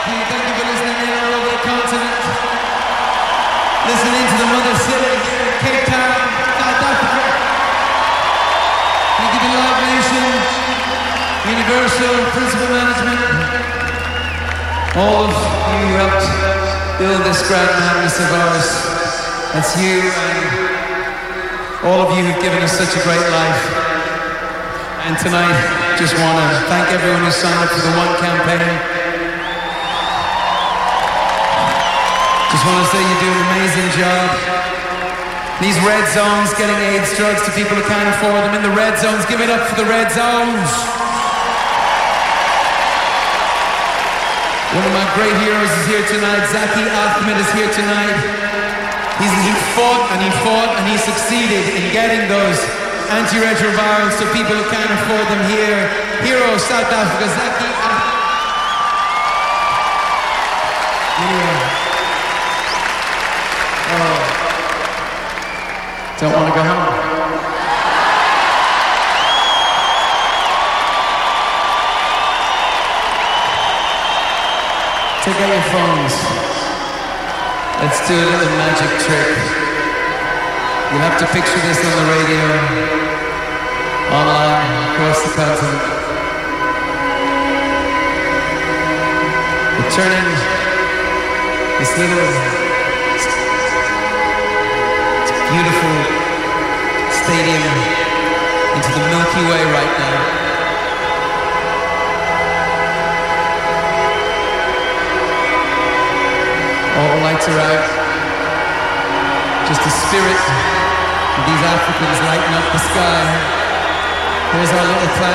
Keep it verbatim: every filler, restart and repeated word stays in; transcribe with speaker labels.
Speaker 1: you. Thank you for listening in all over the continent. Listening to the mother city, Cape Town, South Africa. Thank you to Live Nation, Universal, Principal Management. All of you who helped build this grand madness of ours. That's you and all of you who've given us such a great life. And tonight, just want to thank everyone who signed up for the One campaign. Just want to say you do an amazing job. These red zones, getting AIDS drugs to people who can't afford them. In the red zones, give it up for the red zones. One of my great heroes is here tonight. Zaki Ahmed is here tonight. He's, he fought and he fought and he succeeded in getting those antiretrovirals to people who can't afford them here. Hero of South Africa, Zaki Ahmed. Yeah. Oh. Don't want to go home. Take out your phones. Let's do a little magic trick. You'll have to picture this on the radio, online, across the continent. We're turning this little beautiful stadium into the Milky Way right now. All the lights are out. Just the spirit of these Africans lighting up the sky. Here's our little planet.